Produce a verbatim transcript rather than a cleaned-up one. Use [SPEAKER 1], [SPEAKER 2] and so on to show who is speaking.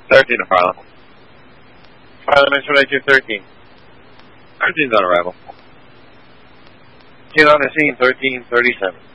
[SPEAKER 1] thirteen to Farland. Farland, Metro ninety-two thirteen. thirteen's on arrival. Kid on the scene, thirteen thirty-seven.